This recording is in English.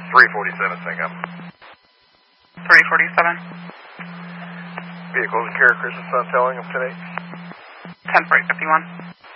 347, St. Up. 347. Vehicles and carrier Christmas Sun telling of today. 10-51.